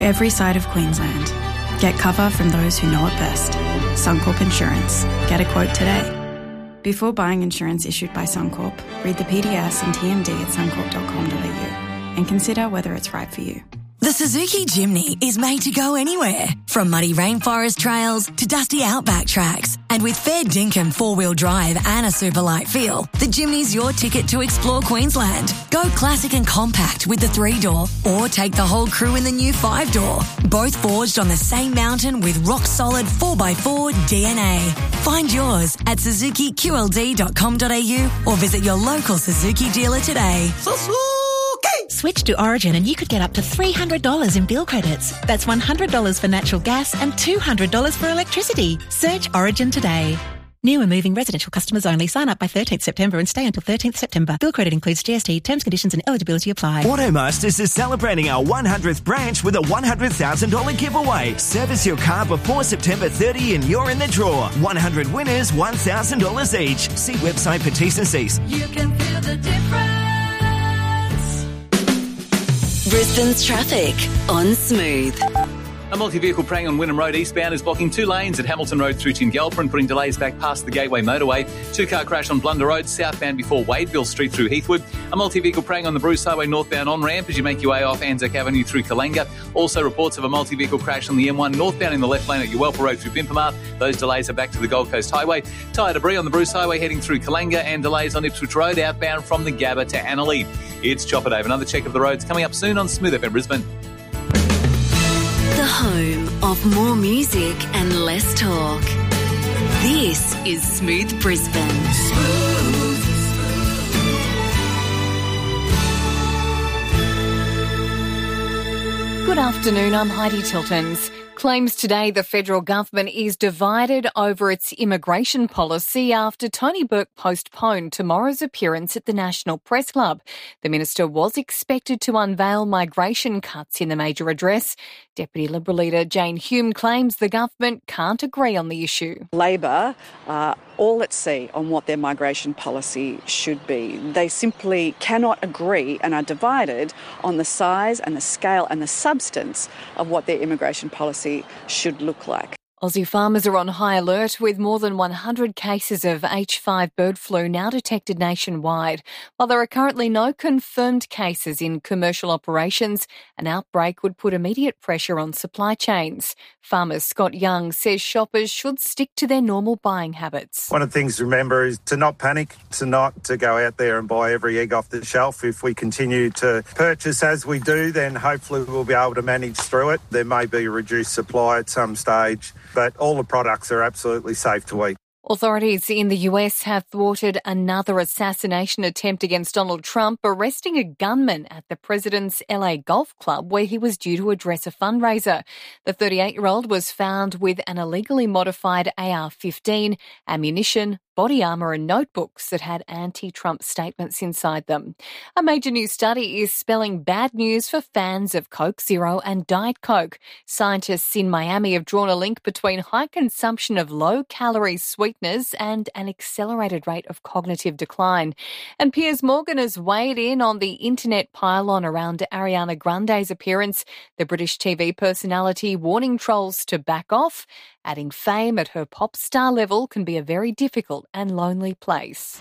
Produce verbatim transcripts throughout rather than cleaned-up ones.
Every side of Queensland. Get cover from those who know it best. Suncorp Insurance. Get a quote today. Before buying insurance issued by Suncorp, read the P D S and T M D at suncorp dot com dot a u and consider whether it's right for you. The Suzuki Jimny is made to go anywhere, from muddy rainforest trails to dusty outback tracks. And with fair dinkum four-wheel drive and a super light feel, the Jimny's your ticket to explore Queensland. Go classic and compact with the three-door, or take the whole crew in the new five-door. Both forged on the same mountain with rock-solid four by four D N A. Find yours at suzuki q l d dot com dot a u or visit your local Suzuki dealer today. Switch to Origin and you could get up to three hundred dollars in bill credits. That's one hundred dollars for natural gas and two hundred dollars for electricity. Search Origin today. New and moving residential customers only. Sign up by thirteenth September and stay until thirteenth September. Bill credit includes G S T. Terms, conditions and eligibility apply. Automasters is celebrating our one hundredth branch with a one hundred thousand dollars giveaway. Service your car before September thirtieth and you're in the draw. one hundred winners, one thousand dollars each. See website for T's and C's. You can feel the difference. Brisbane's traffic on Smooth. A multi-vehicle prang on Wynnum Road eastbound is blocking two lanes at Hamilton Road through Tingalpa, putting delays back past the Gateway Motorway. Two-car crash on Blunder Road southbound before Wadeville Street through Heathwood. A multi-vehicle prang on the Bruce Highway northbound on-ramp as you make your way off Anzac Avenue through Kalanga. Also reports of a multi-vehicle crash on the M one northbound in the left lane at Uwelpa Road through Pimpamar. Those delays are back to the Gold Coast Highway. Tyre debris on the Bruce Highway heading through Kalanga and delays on Ipswich Road outbound from the Gabba to Annalee. It's Chopper Dave. Another check of the roads coming up soon on Smooth F M Brisbane. The home of more music and less talk. This is Smooth Brisbane. Smooth. Good afternoon, I'm Heidi Tiltons. Claims today the federal government is divided over its immigration policy after Tony Burke postponed tomorrow's appearance at the National Press Club. The minister was expected to unveil migration cuts in the major address. Deputy Liberal leader Jane Hume claims the government can't agree on the issue. Labor are all at sea on what their migration policy should be. They simply cannot agree and are divided on the size and the scale and the substance of what their immigration policy should look like. Aussie farmers are on high alert with more than one hundred cases of H five bird flu now detected nationwide. While there are currently no confirmed cases in commercial operations, an outbreak would put immediate pressure on supply chains. Farmer Scott Young says shoppers should stick to their normal buying habits. One of the things to remember is to not panic, to not to go out there and buy every egg off the shelf. If we continue to purchase as we do, then hopefully we'll be able to manage through it. There may be a reduced supply at some stage, but all the products are absolutely safe to eat. Authorities in the U S have thwarted another assassination attempt against Donald Trump, arresting a gunman at the president's L A golf club where he was due to address a fundraiser. The thirty-eight-year-old was found with an illegally modified A R fifteen, ammunition, body armour and notebooks that had anti-Trump statements inside them. A major new study is spelling bad news for fans of Coke Zero and Diet Coke. Scientists in Miami have drawn a link between high consumption of low-calorie sweeteners and an accelerated rate of cognitive decline. And Piers Morgan has weighed in on the internet pile-on around Ariana Grande's appearance, the British T V personality warning trolls to back off, adding fame at her pop star level can be a very difficult and lonely place.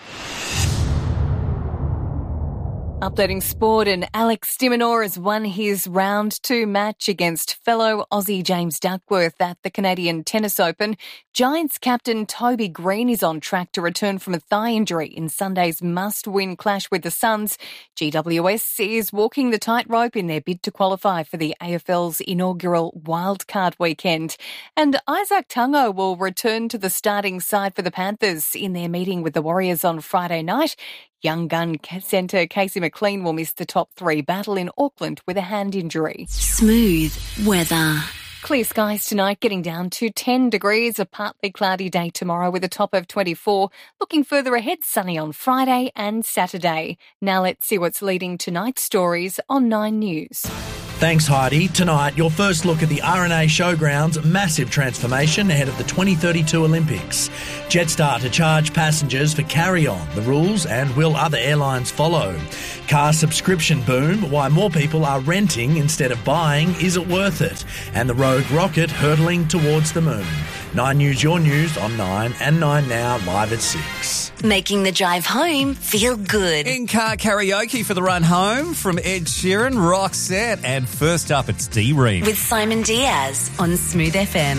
Updating sport, and Alex de Minaur has won his round two match against fellow Aussie James Duckworth at the Canadian Tennis Open. Giants captain Toby Green is on track to return from a thigh injury in Sunday's must-win clash with the Suns. G W S is walking the tightrope in their bid to qualify for the A F L's inaugural wildcard weekend. And Isaac Tungo will return to the starting side for the Panthers in their meeting with the Warriors on Friday night. Young gun centre Casey McLean will miss the top three battle in Auckland with a hand injury. Smooth weather. Clear skies tonight, getting down to ten degrees. A partly cloudy day tomorrow with a top of twenty-four. Looking further ahead, sunny on Friday and Saturday. Now let's see what's leading tonight's stories on Nine News. Thanks, Heidi. Tonight, your first look at the R N A Showground's massive transformation ahead of the twenty thirty-two Olympics. Jetstar to charge passengers for carry-on, the rules, and will other airlines follow? Car subscription boom, why more people are renting instead of buying, is it worth it? And the Rogue rocket hurtling towards the moon. Nine News, your news on nine and nine Now, live at six. Making the drive home feel good. In-car karaoke for the run home from Ed Sheeran, Roxette, and first up it's D-Ream. With Simon Diaz on Smooth F M.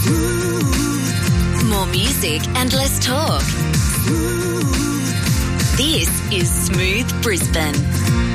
More music and less talk. This is Smooth Brisbane.